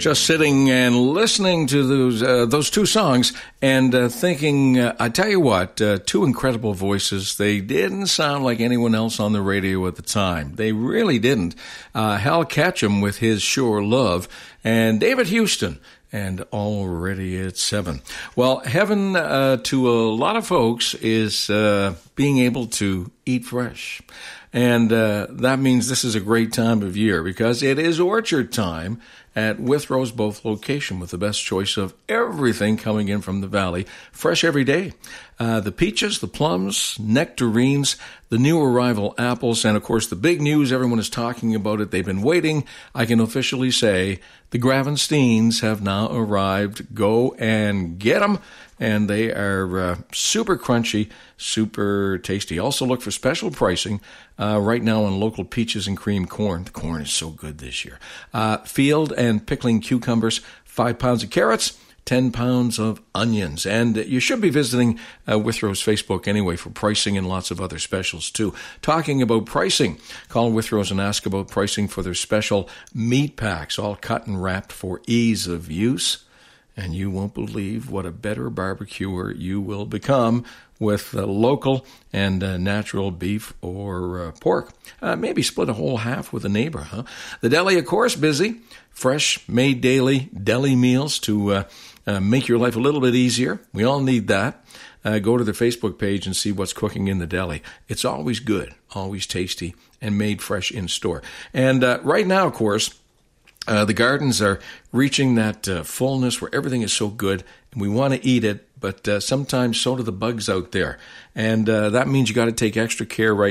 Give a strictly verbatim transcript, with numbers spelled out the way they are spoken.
Just sitting and listening to those uh, those two songs and uh, thinking, uh, I tell you what, uh, two incredible voices. They didn't sound like anyone else on the radio at the time. They really didn't. Uh, Hal Ketchum with his Sure Love and David Houston. And already it's seven. Well, heaven uh, to a lot of folks is uh, being able to eat fresh. And uh, that means this is a great time of year because it is orchard time at Withrow's both location with the best choice of everything coming in from the valley, fresh every day. Uh, the peaches, the plums, nectarines, the new arrival apples, and of course the big news, everyone is talking about it. They've been waiting. I can officially say the Gravensteins have now arrived. Go and get them. And they are uh, super crunchy, super tasty. Also look for special pricing uh, right now on local peaches and cream corn. The corn is so good this year. Uh, field and pickling cucumbers, five pounds of carrots, ten pounds of onions. And you should be visiting uh, Withrow's Facebook anyway for pricing and lots of other specials too. Talking about pricing, call Withrow's and ask about pricing for their special meat packs, all cut and wrapped for ease of use. And you won't believe what a better barbecuer you will become with uh, local and uh, natural beef or uh, pork. Uh, maybe split a whole half with a neighbor, huh? The deli, of course, busy. Fresh, made daily deli meals to uh, uh, make your life a little bit easier. We all need that. Uh, go to their Facebook page and see what's cooking in the deli. It's always good, always tasty, and made fresh in store. And uh, right now, of course, Uh, the gardens are reaching that uh, fullness where everything is so good, and we want to eat it, but uh, sometimes so do the bugs out there. And uh, that means you got to take extra care right